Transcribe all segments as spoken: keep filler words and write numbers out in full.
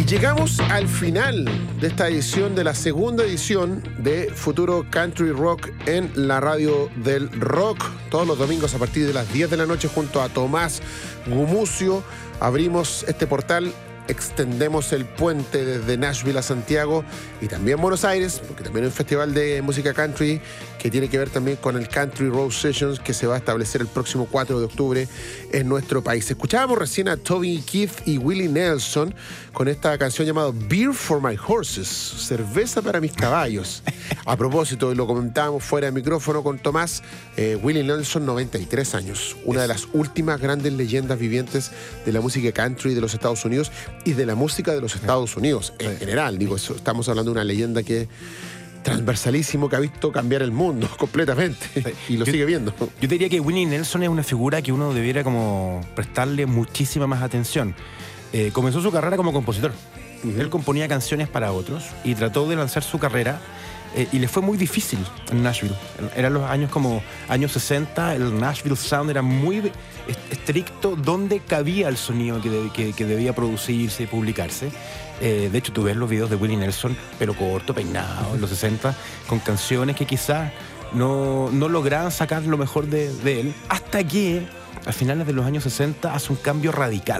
llegamos al final de esta edición, de la segunda edición de Futuro Country Rock en la radio del rock. Todos los domingos a partir de las diez de la noche junto a Tomás Gumucio abrimos este portal, extendemos el puente desde Nashville a Santiago y también Buenos Aires, porque también hay un festival de música country que tiene que ver también con el Country Road Sessions que se va a establecer el próximo cuatro de octubre en nuestro país. Escuchábamos recién a Toby Keith y Willie Nelson con esta canción llamada Beer for My Horses, cerveza para mis caballos. A propósito, lo comentábamos fuera de micrófono con Tomás, eh, Willie Nelson, noventa y tres años, una de las últimas grandes leyendas vivientes de la música country de los Estados Unidos y de la música de los Estados Unidos en general. Digo, eso, estamos hablando de una leyenda que transversalísimo, que ha visto cambiar el mundo completamente, sí, y lo yo, sigue viendo. Yo diría que Willie Nelson es una figura que uno debiera como prestarle muchísima más atención. Eh, comenzó su carrera como compositor. Uh-huh. Él componía canciones para otros y trató de lanzar su carrera eh, y le fue muy difícil en Nashville. Eran los años como años sesenta, el Nashville Sound era muy estricto donde cabía el sonido que, de, que, que debía producirse y publicarse. Eh, de hecho, tú ves los videos de Willie Nelson, pero corto, peinado, en los sesenta, con canciones que quizás no, no lograban sacar lo mejor de, de él, hasta que a finales de los años sesenta hace un cambio radical.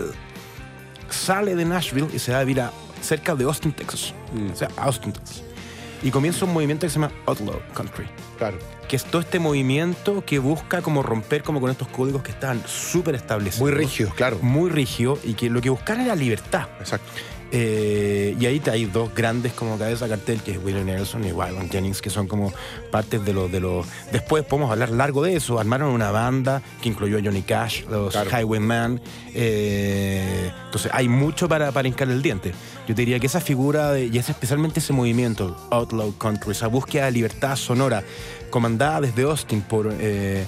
Sale de Nashville y se va a vivir a cerca de Austin, Texas. Mm. O sea, Austin, Texas. Y comienza un movimiento que se llama Outlaw Country. Claro. Que es todo este movimiento que busca como romper como con estos códigos que estaban súper establecidos. Muy rígidos, claro. Muy rígidos, y que lo que buscaban era libertad. Exacto. Eh, y ahí hay dos grandes como cabeza de cartel, que es Willie Nelson y Waylon Jennings, que son como partes de los... De los después podemos hablar largo de eso. Armaron una banda que incluyó a Johnny Cash, los claro. Highwaymen. Eh, entonces hay mucho para, para hincar el diente. Yo te diría que esa figura, de, y es especialmente ese movimiento, Outlaw Country, esa búsqueda de libertad sonora, comandada desde Austin por... Eh,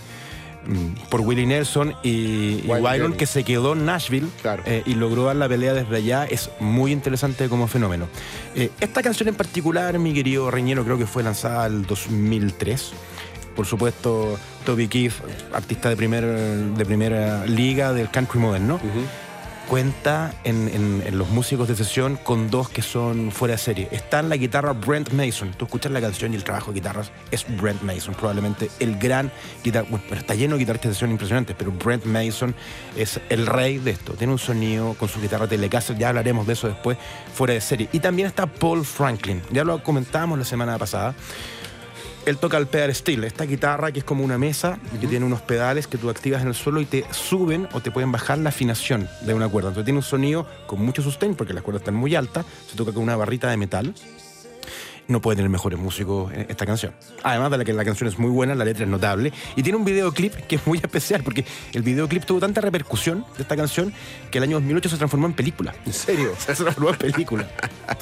por Willie Nelson y, y Waylon, que se quedó en Nashville, claro. eh, y logró dar la pelea desde allá, es muy interesante como fenómeno. Eh, esta canción en particular, mi querido Reñero, creo que fue lanzada el dos mil tres. Por supuesto, Toby Keith, artista de, primer, de primera liga del country moderno, uh-huh. cuenta en, en, en los músicos de sesión con dos que son fuera de serie. Está en la guitarra Brent Mason. Tú escuchas la canción y el trabajo de guitarras es Brent Mason, probablemente el gran guitarrista. Bueno, pero está lleno de guitarristas de sesión impresionantes, pero Brent Mason es el rey de esto. Tiene un sonido con su guitarra Telecaster, ya hablaremos de eso después, fuera de serie. Y también está Paul Franklin, ya lo comentábamos la semana pasada. Él toca el pedal steel, esta guitarra que es como una mesa, uh-huh. que tiene unos pedales que tú activas en el suelo y te suben o te pueden bajar la afinación de una cuerda. Entonces tiene un sonido con mucho sustain porque las cuerdas están muy altas, se toca con una barrita de metal. No puede tener mejores músicos esta canción. Además de la que la canción es muy buena, la letra es notable y tiene un videoclip que es muy especial porque el videoclip tuvo tanta repercusión de esta canción que el año dos mil ocho se transformó en película. ¿En serio? Se transformó en película.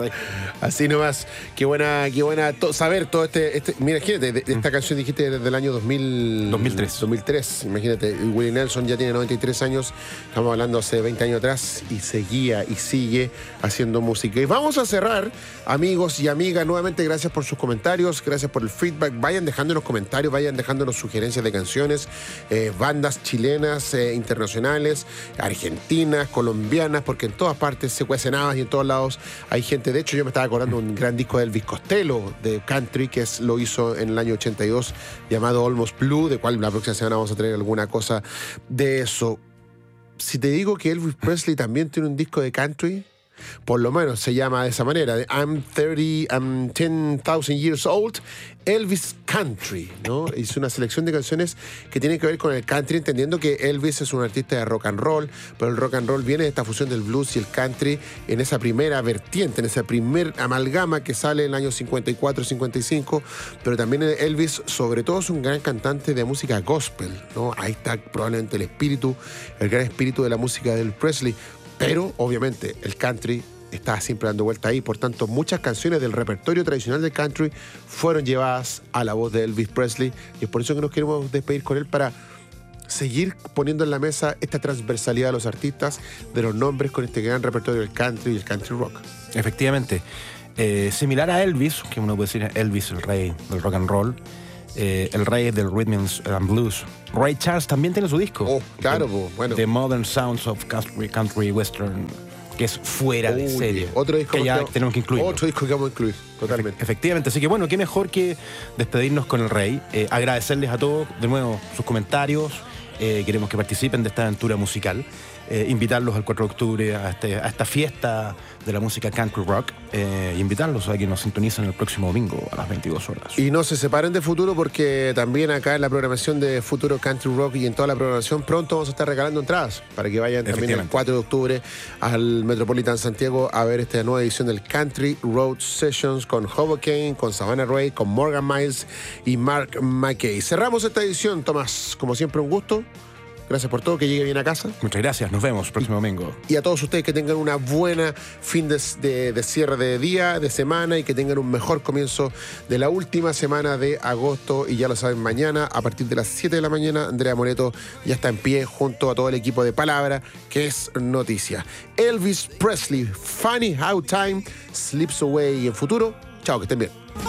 Así nomás. Qué buena, qué buena to- saber todo este, este... Mira, imagínate, de, de esta mm. canción dijiste desde el año dos mil... dos mil tres. dos mil tres, imagínate. Willie Nelson ya tiene noventa y tres años, estamos hablando hace veinte años atrás, y seguía y sigue haciendo música. Y vamos a cerrar, amigos y amigas, nuevamente gracias por sus comentarios, gracias por el feedback. Vayan dejándonos comentarios, vayan dejándonos sugerencias de canciones, eh, bandas chilenas, eh, internacionales, argentinas, colombianas, porque en todas partes se cuecen habas y en todos lados hay gente. De hecho, yo me estaba acordando de un gran disco de Elvis Costello de country que es, lo hizo en el año ochenta y dos, llamado Almost Blue, de cual la próxima semana vamos a tener alguna cosa de eso. Si te digo que Elvis Presley también tiene un disco de country, por lo menos se llama de esa manera, de I'm thirty, I'm ten thousand years old, Elvis Country, ¿no? Es una selección de canciones que tienen que ver con el country, entendiendo que Elvis es un artista de rock and roll, pero el rock and roll viene de esta fusión del blues y el country en esa primera vertiente, en esa primer amalgama que sale en el año cincuenta y cuatro, cincuenta y cinco, pero también Elvis, sobre todo, es un gran cantante de música gospel, ¿no? Ahí está probablemente el espíritu, el gran espíritu de la música del Presley. Pero, obviamente, el country está siempre dando vuelta ahí. Por tanto, muchas canciones del repertorio tradicional del country fueron llevadas a la voz de Elvis Presley. Y es por eso que nos queremos despedir con él, para seguir poniendo en la mesa esta transversalidad de los artistas, de los nombres con este gran repertorio del country y el country rock. Efectivamente. Eh, similar a Elvis, que uno puede decir Elvis, el rey del rock and roll, eh, el rey del rhythm and blues. Ray Charles también tiene su disco. Oh, claro, the, bueno. The Modern Sounds of Country, country Western que es fuera de Uy, serie. Otro disco que ya que, tenemos que incluir. Otro disco que vamos a incluir, totalmente. Efectivamente, así que bueno, qué mejor que despedirnos con el Rey. Eh, agradecerles a todos de nuevo sus comentarios. Eh, queremos que participen de esta aventura musical. Eh, invitarlos al cuatro de octubre a, este, a esta fiesta de la música country rock. Eh, invitarlos a que nos sintonicen el próximo domingo a las veintidós horas. Y no se separen de Futuro, porque también acá en la programación de Futuro Country Rock y en toda la programación pronto vamos a estar regalando entradas para que vayan también el cuatro de octubre al Metropolitan Santiago a ver esta nueva edición del Country Road Sessions con Hoboken, con Savannah Ray, con Morgan Miles y Mark McKay. Cerramos esta edición, Tomás, como siempre un gusto. Gracias por todo, que llegue bien a casa. Muchas gracias, nos vemos el próximo domingo. Y a todos ustedes que tengan una buena fin de, de, de cierre de día, de semana, y que tengan un mejor comienzo de la última semana de agosto. Y ya lo saben, mañana a partir de las siete de la mañana, Andrea Moreto ya está en pie junto a todo el equipo de Palabra, que es noticia. Elvis Presley, Funny How Time Slips Away. Y en Futuro, chao, que estén bien.